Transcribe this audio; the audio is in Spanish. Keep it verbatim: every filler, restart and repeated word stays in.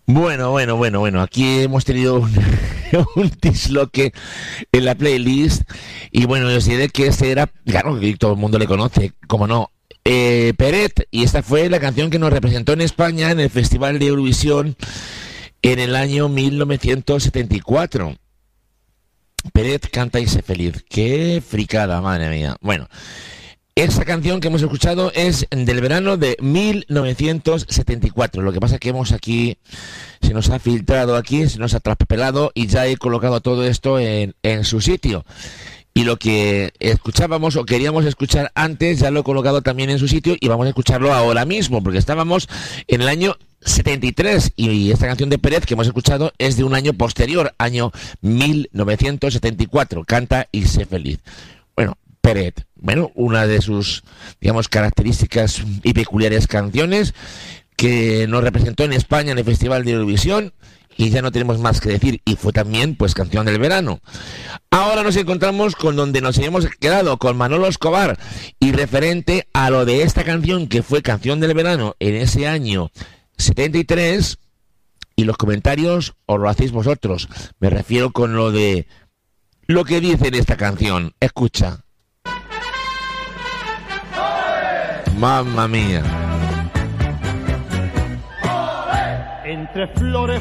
Bueno, bueno, bueno, bueno, aquí hemos tenido un, un disloque en la playlist y bueno, yo os diré que este era, claro, que todo el mundo le conoce, como no, eh, Peret, y esta fue la canción que nos representó en España en el Festival de Eurovisión en el año mil novecientos setenta y cuatro. Peret canta y sé feliz. Qué fricada, madre mía. Bueno, esta canción que hemos escuchado es del verano de mil novecientos setenta y cuatro. Lo que pasa es que hemos aquí, se nos ha filtrado aquí, se nos ha traspapelado y ya he colocado todo esto en, en su sitio. Y lo que escuchábamos o queríamos escuchar antes ya lo he colocado también en su sitio y vamos a escucharlo ahora mismo, porque estábamos en el año setenta y tres y esta canción de Peret que hemos escuchado es de un año posterior, año mil novecientos setenta y cuatro. Canta y sé feliz. Bueno, Peret, bueno, una de sus, digamos, características y peculiares canciones que nos representó en España en el Festival de Eurovisión y ya no tenemos más que decir, y fue también pues canción del verano. Ahora nos encontramos con donde nos habíamos quedado, con Manolo Escobar, y referente a lo de esta canción que fue canción del verano en ese año setenta y tres, y los comentarios os lo hacéis vosotros. Me refiero con lo de lo que dice en esta canción. Escucha. Mamma mía. Entre flores